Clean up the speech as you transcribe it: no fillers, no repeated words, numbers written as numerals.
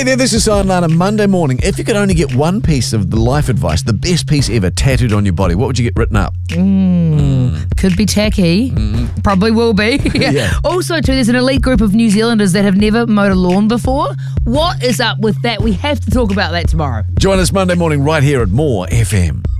Hey there, this is Si and Lana. Monday morning. If you could only get one piece of the life advice, the best piece ever, tattooed on your body, what would you get written up? Could be tacky. Probably will be. Yeah. Also, too, there's an elite group of New Zealanders that have never mowed a lawn before. What is up with that? We have to talk about that tomorrow. Join us Monday morning right here at More FM.